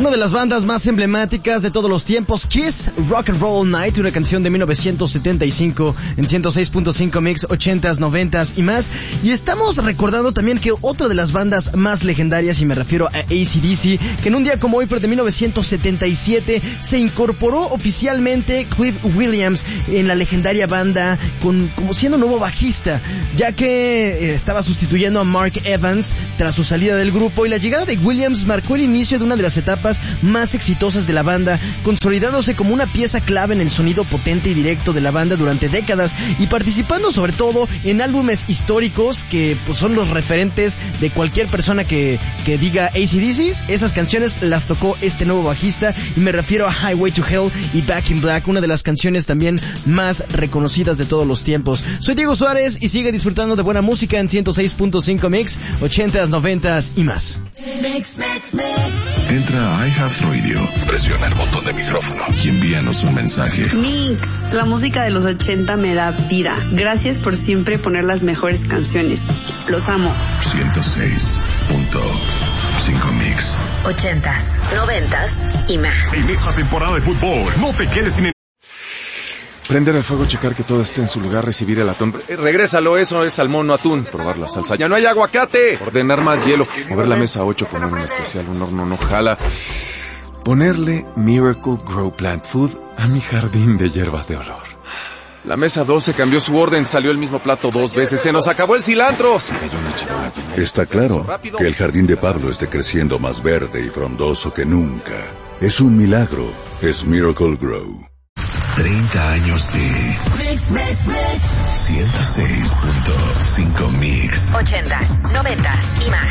una de las bandas más emblemáticas de todos los tiempos, Kiss, Rock and Roll Night, una canción de 1975 en 106.5 Mix, 80s, 90s y más. Y estamos recordando también que otra de las bandas más legendarias, y me refiero a AC/DC, que en un día como hoy, pero de 1977, se incorporó oficialmente Cliff Williams en la legendaria banda como siendo nuevo bajista, ya que estaba sustituyendo a Mark Evans tras su salida del grupo, y la llegada de Williams marcó el inicio de una de las etapas más exitosas de la banda, consolidándose como una pieza clave en el sonido potente y directo de la banda durante décadas, y participando sobre todo en álbumes históricos que pues son los referentes de cualquier persona que diga AC/DC. Esas canciones las tocó este nuevo bajista, y me refiero a Highway to Hell y Back in Black, una de las canciones también más reconocidas de todos los tiempos. Soy Diego Suárez y sigue disfrutando de buena música en 106.5 Mix, 80s, 90s y más. Entra a iHeartRadio, presiona el botón de micrófono y envíanos un mensaje. Mix, la música de los 80 me da vida. Gracias por siempre poner las mejores canciones. Los amo. 106.5 Mix. 80s, 90s y más. En esta temporada de fútbol, no te quedes sin... Prender el fuego, checar que todo esté en su lugar, recibir el atún. Regrésalo, eso es salmón, no atún. Probar la salsa. ¡Ya no hay aguacate! Ordenar más hielo. Mover la mesa 8, poner un especial, un horno no jala. Ponerle Miracle Grow Plant Food a mi jardín de hierbas de olor. La mesa 12 cambió su orden, salió el mismo plato 2 veces. ¡Se nos acabó el cilantro! Se cayó una charola. Está claro que el jardín de Pablo esté creciendo más verde y frondoso que nunca. Es un milagro. Es Miracle Grow. 30 años de Mix, Mix, Mix. 106.5 Mix. 80s, 90s y más.